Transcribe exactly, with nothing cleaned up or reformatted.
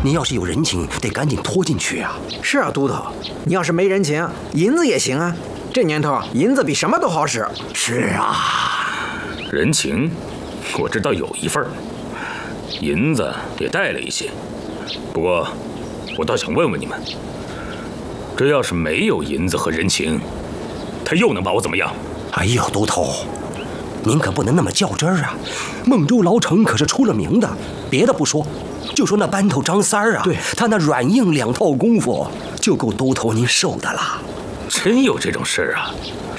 您要是有人情，得赶紧拖进去啊。 是啊，都头，你要是没人情，银子也行啊。这年头，银子比什么都好使。 是啊， 人情，我知道有一份儿，银子也带了一些。不过，我倒想问问你们，这要是没有银子和人情，他又能把我怎么样？ 哎呦，都头，您可不能那么较真儿啊！孟州牢城可是出了名的，别的不说，就说那班头张三儿啊， 对他那软硬两套功夫，就够都头您受的了。 真有这种事儿啊？